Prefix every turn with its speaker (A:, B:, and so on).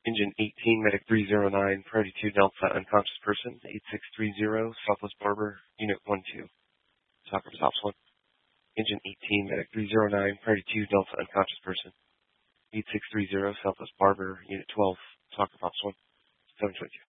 A: Engine 18, Medic 309, Priority 2 Delta, unconscious person, 8630, Southwest Barber, Unit 12. Soccer stops 1. Engine 18, Medic 309, Priority 2 Delta, unconscious person, 8630, Southwest Barber, Unit 12, Soccer stops 1. 722.